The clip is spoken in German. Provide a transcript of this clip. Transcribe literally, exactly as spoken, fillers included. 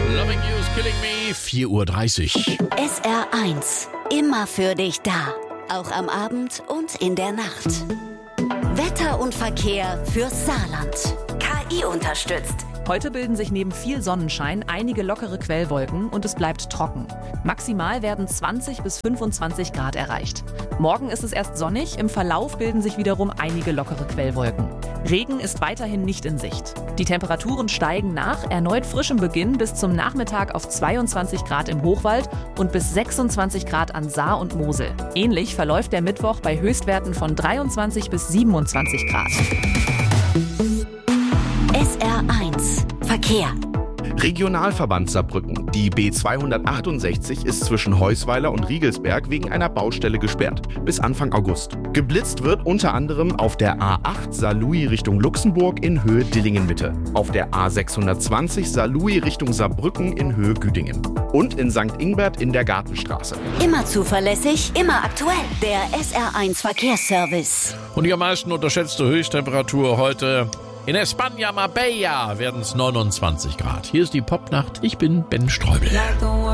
Loving You is Killing Me, vier Uhr dreißig. S R eins, immer für dich da. Auch am Abend und in der Nacht. Wetter und Verkehr fürs Saarland. K I unterstützt. Heute bilden sich neben viel Sonnenschein einige lockere Quellwolken und es bleibt trocken. Maximal werden zwanzig bis fünfundzwanzig Grad erreicht. Morgen ist es erst sonnig, im Verlauf bilden sich wiederum einige lockere Quellwolken. Regen ist weiterhin nicht in Sicht. Die Temperaturen steigen nach erneut frischem Beginn bis zum Nachmittag auf zweiundzwanzig Grad im Hochwald und bis sechsundzwanzig Grad an Saar und Mosel. Ähnlich verläuft der Mittwoch bei Höchstwerten von dreiundzwanzig bis siebenundzwanzig Grad. S R eins Verkehr. Regionalverband Saarbrücken. Die B zweihundertachtundsechzig ist zwischen Heusweiler und Riegelsberg wegen einer Baustelle gesperrt. Bis Anfang August. Geblitzt wird unter anderem auf der A acht Saarlouis Richtung Luxemburg in Höhe Dillingen-Mitte. Auf der A sechshundertzwanzig Saarlouis Richtung Saarbrücken in Höhe Güdingen. Und in Sankt Ingbert in der Gartenstraße. Immer zuverlässig, immer aktuell. Der S R eins Verkehrsservice. Und die am meisten unterschätzte Höchsttemperatur heute in España Marbella werden es neunundzwanzig Grad. Hier ist die Popnacht. Ich bin Ben Streubel.